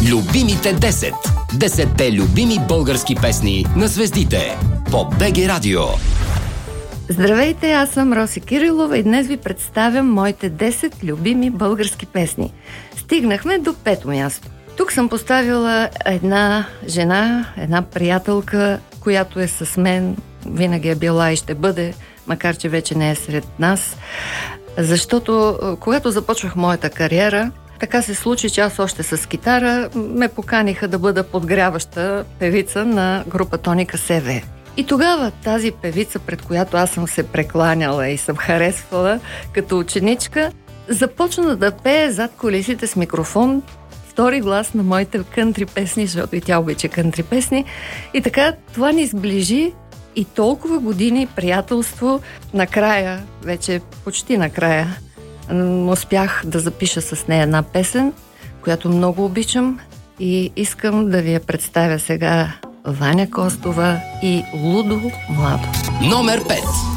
Любимите 10. 10-те любими български песни на звездите по БГ Радио. Здравейте, аз съм Роси Кирилова и днес ви представям моите 10 любими български песни. Стигнахме до 5-то място. Тук съм поставила една жена, една приятелка, която е с мен, винаги е била и ще бъде, макар че вече не е сред нас. Защото когато започвах моята кариера, така се случи, че аз още с китара ме поканиха да бъда подгряваща певица на група Тоника СВ. И тогава тази певица, пред която аз съм се прекланяла и съм харесвала като ученичка, започна да пее зад кулисите с микрофон втори глас на моите кънтри песни, защото и тя обича кънтри песни. И така това ни сближи и толкова години приятелство. Накрая, вече почти накрая, успях да запиша с нея една песен, която много обичам и искам да ви я представя сега. Ваня Костова и Лудо Младо. Номер 5.